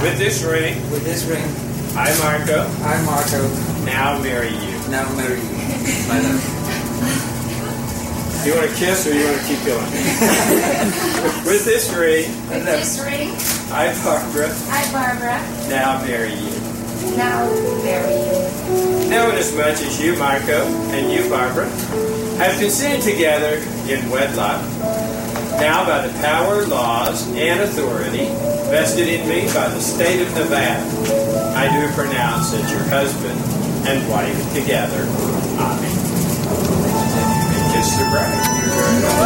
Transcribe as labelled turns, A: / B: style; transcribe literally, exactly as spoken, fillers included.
A: With this ring,
B: with this ring,
A: I, Marco,
B: I, Marco,
A: now marry you.
B: now marry you, my love.
A: You want to kiss or you want to keep going? With this ring,
C: With this ring,
A: I, Barbara,
C: I, Barbara,
A: now marry you.
C: now marry you.
A: Now, inasmuch as you, Marco, and you, Barbara, have consented together in wedlock, now by the power, laws, and authority vested in me by the state of Nevada, I do pronounce that your husband and wife together. Amen. Kiss the bride.